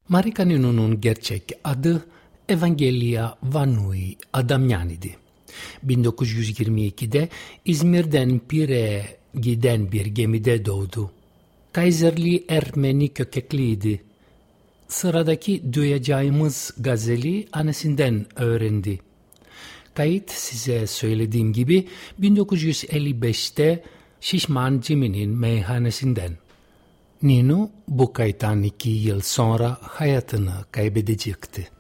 Marika Ninu'nun gerçek adı Evangelia Vanui Adamyani'di. 1922'de İzmir'den Pire'ye giden bir gemide doğdu. Kaiserli Ermeni kökekliydi. Sıradaki duyacağımız gazeli annesinden öğrendi. Kayıt size söylediğim gibi 1955'te Şişman Jimmy'nin meyhanesinden. Ninu bu kayıttan 2 yıl sonra hayatını kaybedecekti.